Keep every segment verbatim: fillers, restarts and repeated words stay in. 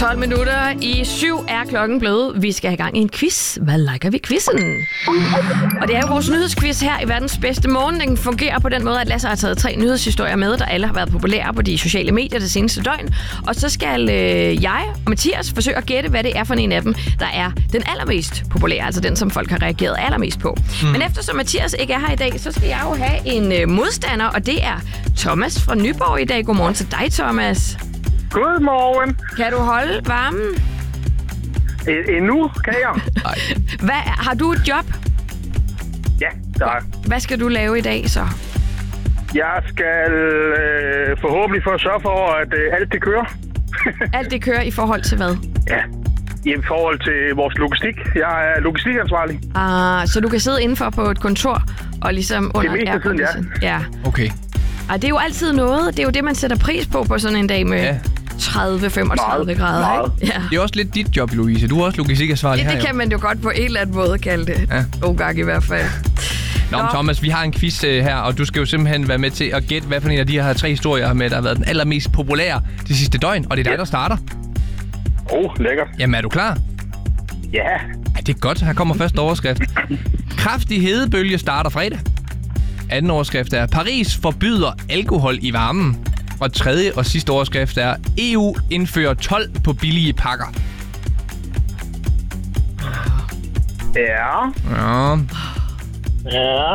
tolv minutter i syv er klokken blevet. Vi skal have gang i en quiz. Hvad liker vi quizzen? Og det er jo vores nyhedsquiz her i verdens bedste morgen. Den fungerer på den måde, at Lasse har taget tre nyhedshistorier med, der alle har været populære på de sociale medier det seneste døgn. Og så skal øh, jeg og Mathias forsøge at gætte, hvad det er for en af dem, der er den allermest populære. Altså den, som folk har reageret allermest på. Mm. Men eftersom Mathias ikke er her i dag, så skal jeg jo have en øh, modstander, og det er Thomas fra Nyborg i dag. Godmorgen til dig, Thomas. Godmorgen. Kan du holde varmen? E- endnu kan jeg. Hvad, har du et job? Ja, der er. Hvad skal du lave i dag så? Jeg skal øh, forhåbentlig for at sørge for, at øh, alt det kører. Alt det kører i forhold til hvad? Ja, i forhold til vores logistik. Jeg er logistikansvarlig. Ah, så du kan sidde indenfor på et kontor og ligesom under meste af tiden, ja. Ja. Okay. Og det er jo altid noget. Det er jo det, man sætter pris på på sådan en dag med Ja. tredive til femogtredive Meget, grader. meget. Ikke? Ja. Det er også lidt dit job, Louise. Du er også logistikansvarlig Det, her, det kan man jo godt på en eller anden måde kalde det. Ja. Nogle gange i hvert fald. Nå, men Thomas, vi har en quiz uh, her, og du skal jo simpelthen være med til at gætte, hvad for en af de her tre historier med, der har været den allermest populære de sidste døgn. Og det er dig, der starter. Åh, oh, lækkert. Jamen, er du klar? Ja. Ja, det er godt. Her kommer første overskrift. Kraftig hedebølge starter fredag. Anden overskrift er, Paris forbyder alkohol i varmen. Og tredje og sidste overskrift er, E U indfører told på billige pakker. Ja. Ja. Ja.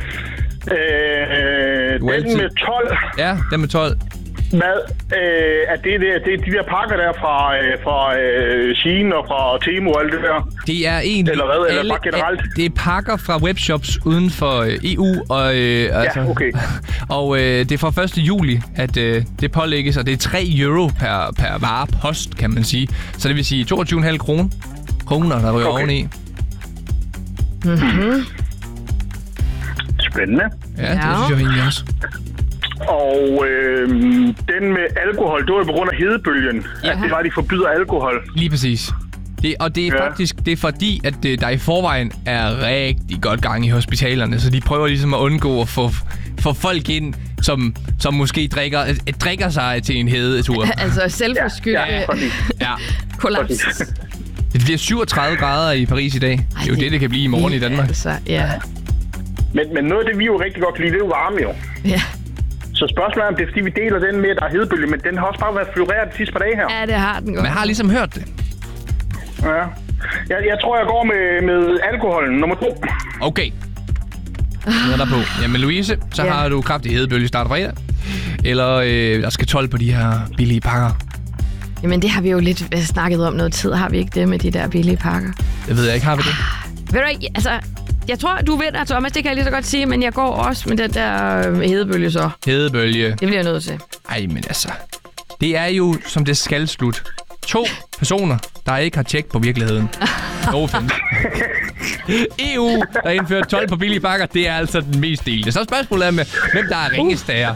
Øh, Du er den altid- med tolv. Ja, den med tolv. Hvad? Øh, er det, det, det er de der pakker der fra, øh, fra øh, Shein og fra Temu og alt det der? Det er egentlig... Eller hvad? Eller bare generelt? Det er pakker fra webshops uden for øh, E U, og, øh, altså, Ja, okay. og øh, det er fra første juli, at øh, det pålægges, og det er tre euro per, per varepost, kan man sige. Så det vil sige toogtyve komma fem kroner, kroner, der ryger Okay. oveni. Mm-hmm. Spændende. Ja, Ja. det synes jeg egentlig også. Og øh, den med alkohol, det var jo på grund af hedebølgen. Ja. At det var, at de forbyder alkohol. Lige præcis. Det, og det er Ja. faktisk det er fordi, at det, der i forvejen er rigtig godt gang i hospitalerne, så de prøver ligesom at undgå at få, få folk ind, som, som måske drikker, øh, drikker sig til en hedetur. Altså selvforskyldt Ja, ja, præcis. Ja. kollaps. Det bliver syvogtredive grader i Paris i dag. Det er jo det, det kan blive i morgen i Danmark. Altså, ja. Men, men noget af det, vi jo rigtig godt kan lide, det er jo varme jo. Ja. Så spørgsmålet er, om det er, fordi vi deler den med, at der er hedebølge, men den har også bare været floreret de sidste par dage her. ja, det har den godt. Man har ligesom hørt det. Ja. Jeg, jeg tror, jeg går med, med alkoholen nummer to. Okay. Nu er der på. Jamen Louise, så Ja. har du kraftig hedebølge start fredag. Eller øh, der skal tolv på de her billige pakker. Jamen, det har vi jo lidt øh, snakket om noget tid. Har vi ikke det med de der billige pakker? Det ved jeg ikke, har vi det? Ved du ikke, altså... Jeg tror, du vinder, Thomas. Det kan jeg lige så godt sige. Men jeg går også med den der øh, hedebølge så. Hedebølge. Det bliver jeg nødt til. Ej, men altså. Det er jo, som det skal slutte. To personer, der ikke har tjek på virkeligheden. No offense. E U, der indfører tolv på billige pakker, det er altså den mest delte. Så spørgsmålet er med, hvem der er ringest af.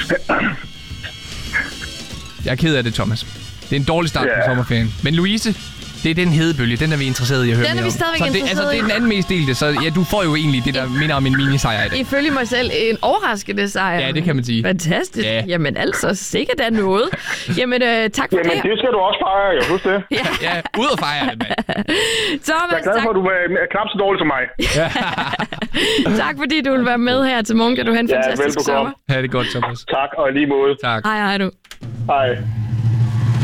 Jeg er ked af det, Thomas. Det er en dårlig start på Ja. sommerferien. Men Louise, det er den hedebølge. Den er vi interesseret i at høre Den er mere vi om. stadigvæk så det, interesseret altså, det er i. den anden mest delte, så ja, du får jo egentlig det, der minder om en minisejr i dag. Ifølge mig selv en overraskende sejr. Ja, det kan man sige. Fantastisk. Ja. Jamen altså, sikkert er noget. Jamen, øh, tak for Jamen, det. det skal du også fejre, jo. Husk det. Ja. Ja, ud og fejre det, mand. Thomas, Jeg er glad tak, for, at du er knap så dårlig som mig. tak fordi du vil være med her til morgen. Kan du have en Ja, fantastisk velbekomme. sommer. Ha' det godt, Thomas. Tak, og i lige måde. Tak. Hej, hej du. Hej.